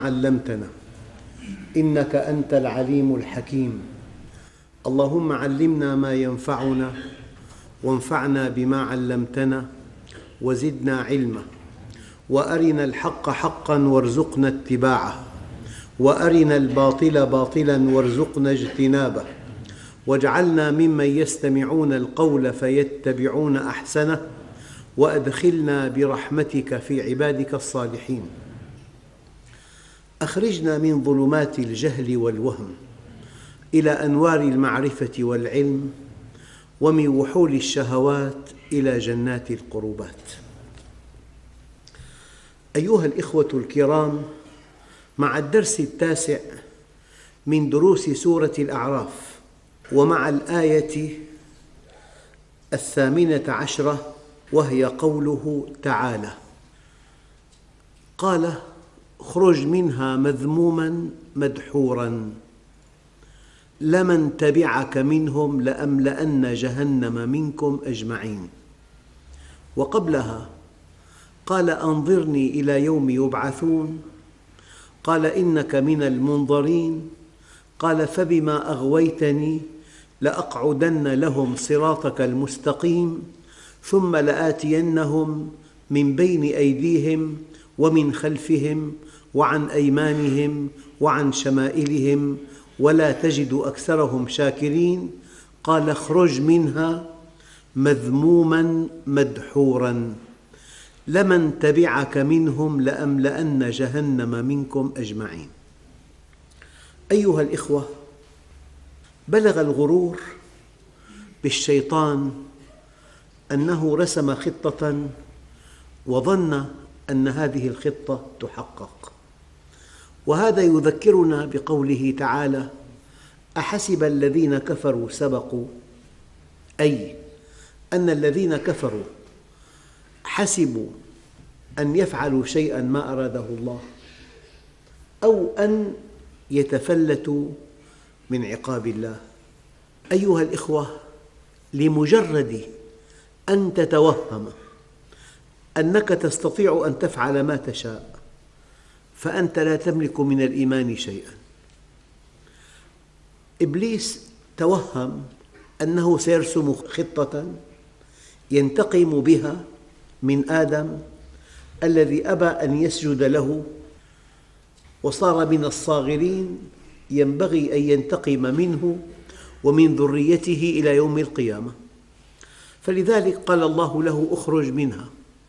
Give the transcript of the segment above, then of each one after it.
علمتنا إنك أنت العليم الحكيم. اللهم علمنا ما ينفعنا وانفعنا بما علمتنا وزدنا علما، وأرنا الحق حقا وارزقنا اتباعه، وأرنا الباطل باطلا وارزقنا اجتنابه، واجعلنا ممن يستمعون القول فيتبعون أحسنه، وأدخلنا برحمتك في عبادك الصالحين. أخرجنا من ظلمات الجهل والوهم إلى أنوار المعرفة والعلم، ومن وحول الشهوات إلى جنات القربات. أيها الإخوة الكرام، مع الدرس التاسع من دروس سورة الأعراف، ومع الآية 18، وهي قوله تعالى: قال اخرج منها مذموما مدحورا لمن تبعك منهم لأملأن جهنم منكم أجمعين. وقبلها قال أنظرني إلى يوم يبعثون، قال إنك من المنظرين، قال فبما أغويتني لأقعدن لهم صراطك المستقيم ثم لآتينهم من بين أيديهم ومن خلفهم وعن أيمانهم وعن شمائلهم ولا تجد أكثرهم شاكرين. قال اخرج منها مذموما مدحورا لمن تبعك منهم لأملأن جهنم منكم أجمعين. أيها الإخوة، بلغ الغرور بالشيطان أنه رسم خطة وظن أن هذه الخطة تحقق، وهذا يذكرنا بقوله تعالى: أحسب الذين كفروا سبقوا، أي أن الذين كفروا حسبوا أن يفعلوا شيئا ما أراده الله، أو أن يتفلتوا من عقاب الله. أيها الإخوة، لمجرد أن تتوهم أنك تستطيع أن تفعل ما تشاء فأنت لا تملك من الإيمان شيئا. إبليس توهم أنه سيرسم خطة ينتقم بها من آدم الذي أبى أن يسجد له وصار من الصاغرين، ينبغي أن ينتقم منه ومن ذريته إلى يوم القيامة. فلذلك قال الله له: اخرج منها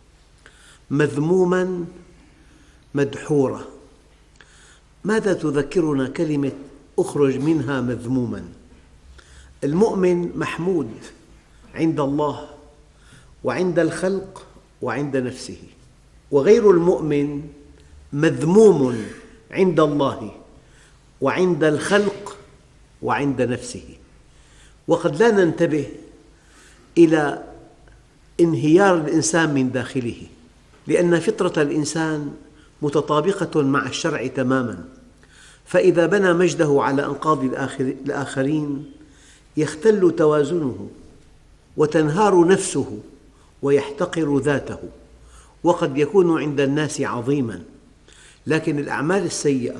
مذموما مدحورا. ماذا تذكرنا كلمة اخرج منها مذموما؟ المؤمن محمود عند الله وعند الخلق وعند نفسه، وغير المؤمن مذموم عند الله وعند الخلق وعند نفسه. وقد لا ننتبه إلى انهيار الإنسان من داخله، لأن فطرة الإنسان متطابقة مع الشرع تماماً، فإذا بنى مجده على أنقاض الآخرين يختل توازنه وتنهار نفسه ويحتقر ذاته، وقد يكون عند الناس عظيماً، لكن الأعمال السيئة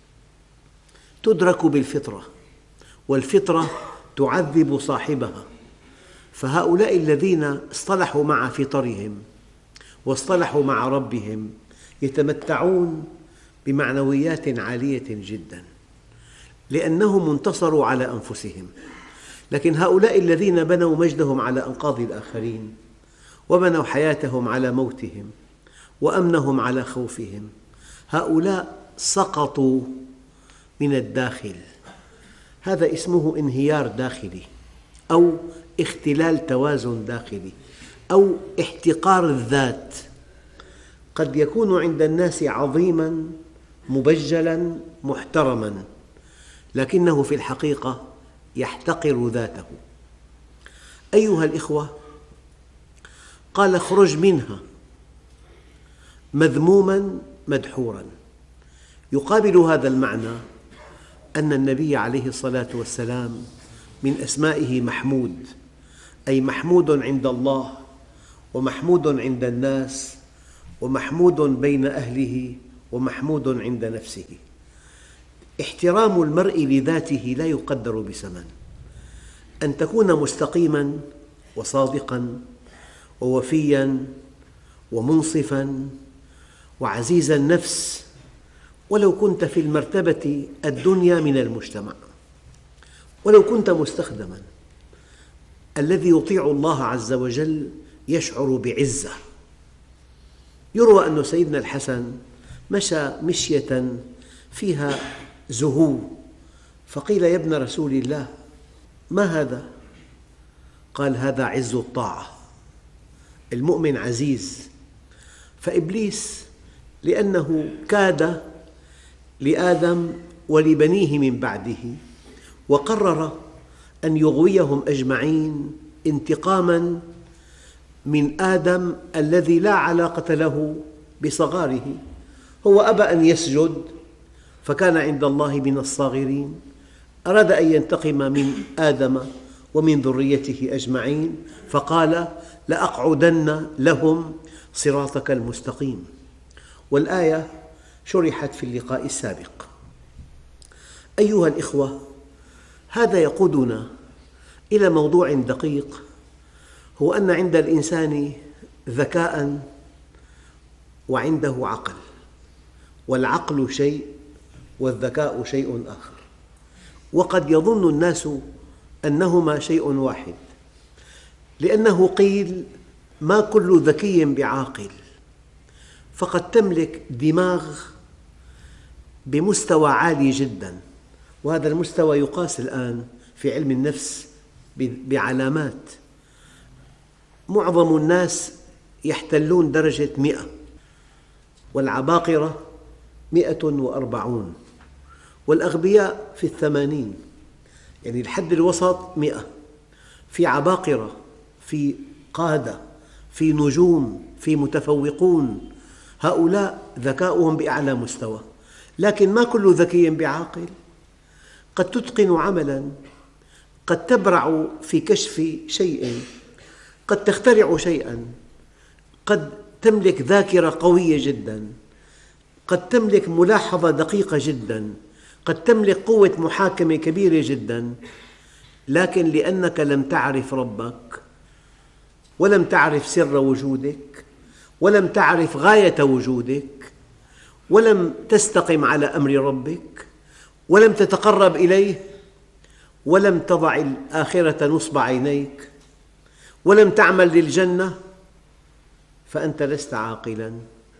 تدرك بالفطرة، والفطرة تعذب صاحبها. فهؤلاء الذين اصطلحوا مع فطرهم واصطلحوا مع ربهم يتمتعون بمعنويات عالية جدا، لأنهم انتصروا على أنفسهم. لكن هؤلاء الذين بنوا مجدهم على أنقاض الآخرين وبنوا حياتهم على موتهم وأمنهم على خوفهم، هؤلاء سقطوا من الداخل. هذا اسمه انهيار داخلي، أو اختلال توازن داخلي، أو احتقار الذات. قد يكون عند الناس عظيماً مبجلاً محترماً، لكنه في الحقيقة يحتقر ذاته. أيها الإخوة، قال اخرج منها مذموماً مدحوراً. يقابل هذا المعنى أن النبي عليه الصلاة والسلام من أسمائه محمود، أي محمود عند الله ومحمود عند الناس ومحمود بين أهله ومحمود عند نفسه. احترام المرء لذاته لا يقدر بثمن. أن تكون مستقيماً وصادقاً ووفياً ومنصفاً وعزيز النفس ولو كنت في المرتبة الدنيا من المجتمع، ولو كنت مستخدماً. الذي يطيع الله عز وجل يشعر بعزة. يروى أن سيدنا الحسن مشى مشية فيها زهو، فقيل: يا ابن رسول الله، ما هذا؟ قال: هذا عز الطاعة. المؤمن عزيز. فإبليس لأنه كاد لآدم ولبنيه من بعده وقرر أن يغويهم أجمعين انتقاماً من آدم الذي لا علاقة له بصغاره. هو أبى أن يسجد فكان عند الله من الصاغرين، أراد أن ينتقم من آدم ومن ذريته أجمعين، فقال: لأقعدن لهم صراطك المستقيم. والآية شرحت في اللقاء السابق. أيها الإخوة، هذا يقودنا إلى موضوع دقيق، هو أن عند الإنسان ذكاء وعنده عقل، والعقل شيء والذكاء شيء آخر. وقد يظن الناس أنهما شيء واحد، لأنه قيل: ما كل ذكي بعاقل. فقد تملك دماغ بمستوى عالي جداً، وهذا المستوى يقاس الآن في علم النفس بعلامات. معظم الناس يحتلون درجة 100، والعباقرة 140، والأغبياء في 80. يعني الحد الوسط 100. في عباقرة، في قادة، في نجوم، في متفوقون، هؤلاء ذكاؤهم بأعلى مستوى. لكن ما كل ذكي بعاقل. قد تتقن عملاً، قد تبرع في كشف شيء، قد تخترع شيئاً، قد تملك ذاكرة قوية جداً، قد تملك ملاحظة دقيقة جداً، قد تملك قوة محاكمة كبيرة جداً، لكن لأنك لم تعرف ربك ولم تعرف سر وجودك ولم تعرف غاية وجودك ولم تستقم على أمر ربك ولم تتقرب إليه ولم تضع الآخرة نصب عينيك ولم تعمل للجنة، فأنت لست عاقلاً.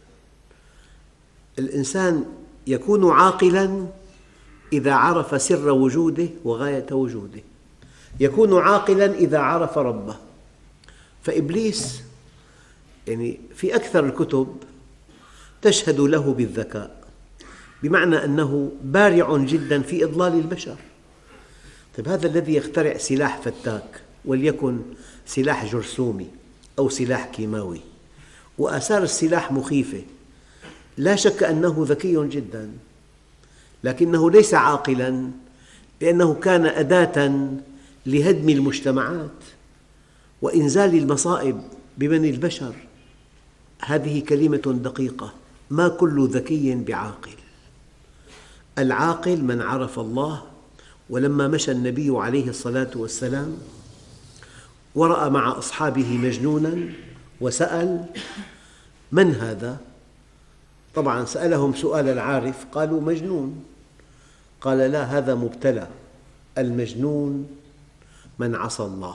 الإنسان يكون عاقلاً إذا عرف سر وجوده وغاية وجوده، يكون عاقلاً إذا عرف ربه. فإبليس في أكثر الكتب تشهد له بالذكاء، بمعنى أنه بارع جداً في إضلال البشر. طيب، هذا الذي يخترع سلاح فتاك، وليكن سلاح جرثومي أو سلاح كيماوي، وآثار السلاح مخيفة، لا شك أنه ذكي جداً، لكنه ليس عاقلاً، لأنه كان أداة لهدم المجتمعات وإنزال المصائب ببني البشر. هذه كلمة دقيقة: ما كل ذكي بعاقل. العاقل من عرف الله. ولما مشى النبي عليه الصلاة والسلام ورأى مع أصحابه مجنوناً وسأل: من هذا؟ طبعاً سألهم سؤال العارف، قالوا: مجنون. قال: لا، هذا مبتلى. المجنون من عصى الله.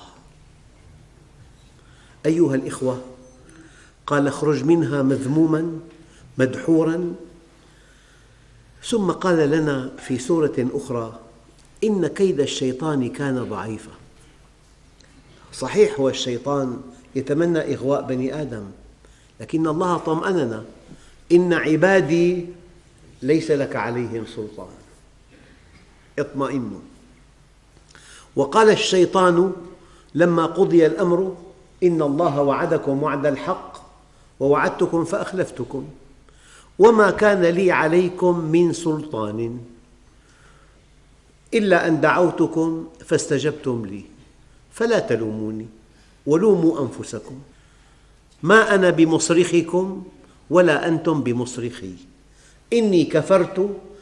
أيها الإخوة، قال: اخرج منها مذموماً مدحوراً. ثم قال لنا في سورة أخرى: إن كيد الشيطان كان ضعيفاً. صحيح، هو الشيطان يتمنى إغواء بني آدم، لكن الله طمأننا: إن عبادي ليس لك عليهم سلطان، اطمئنوا. وقال الشيطان لما قضي الأمر: إن الله وعدكم وعد الحق ووعدتكم فأخلفتكم وما كان لي عليكم من سلطان إلا أن دعوتكم فاستجبتم لي فلا تلوموني ولوموا أنفسكم، ما أنا بمصرخكم ولا أنتم بمصرخي، إني كفرت